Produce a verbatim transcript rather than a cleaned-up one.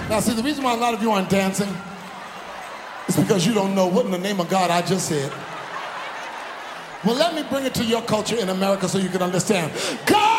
Now, see, the reason why a lot of you aren't dancing is because you don't know what in the name of God I just said. Well, let me bring it to your culture in America so you can understand. God!